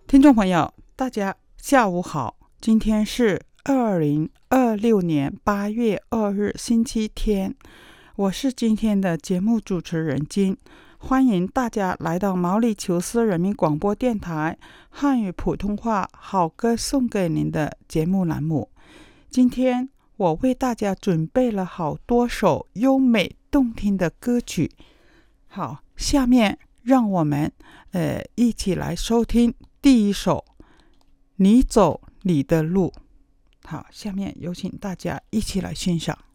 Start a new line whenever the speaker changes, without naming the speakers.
听众朋友，大家下午好，今天是2026年8月2日星期天，我是今天的节目主持人金，欢迎大家来到毛里求斯人民广播电台汉语普通话好歌送给您的节目栏目。今天我为大家准备了好多首优美动听的歌曲。好，下面让我们一起来收听第一首你走你的路。好，下面有请大家一起来欣赏。